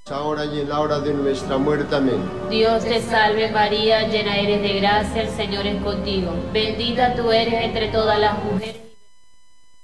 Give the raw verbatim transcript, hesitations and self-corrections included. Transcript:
ahora y en la hora de nuestra muerte. Amén. Dios te salve María, llena eres de gracia, el Señor es contigo. Bendita tú eres entre todas las mujeres.